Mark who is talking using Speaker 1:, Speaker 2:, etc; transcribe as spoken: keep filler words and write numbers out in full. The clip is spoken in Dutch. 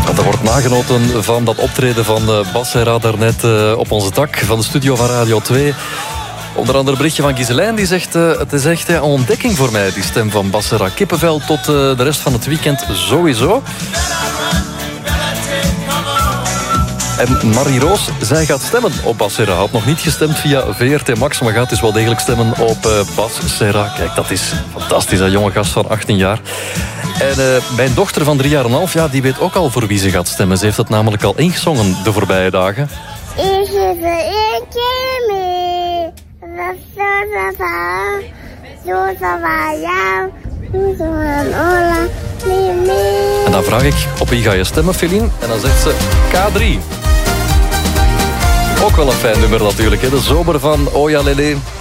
Speaker 1: Er wordt nagenoten van dat optreden van Bas Serra daarnet uh, op onze dak van de studio van Radio twee. Onder andere een berichtje van Giselijn die zegt... Uh, het is echt uh, een ontdekking voor mij, die stem van Bas Serra. Kippenvel tot uh, de rest van het weekend sowieso. En Marie-Roos, zij gaat stemmen op Bas Serra. Had nog niet gestemd via V R T Max, maar gaat dus wel degelijk stemmen op uh, Bas Serra. Kijk, dat is fantastisch, een jonge gast van achttien jaar. En uh, mijn dochter van drie jaar en een half, ja, die weet ook al voor wie ze gaat stemmen. Ze heeft het namelijk al ingezongen de voorbije dagen.
Speaker 2: Ik heb een keer mee. Dat is zo van zo van jou. Zo van Ola.
Speaker 1: En dan vraag ik, op wie ga je stemmen, Feline? En dan zegt ze K drie. Ook wel een fijn nummer natuurlijk, hè? De zomer van Oya Lele.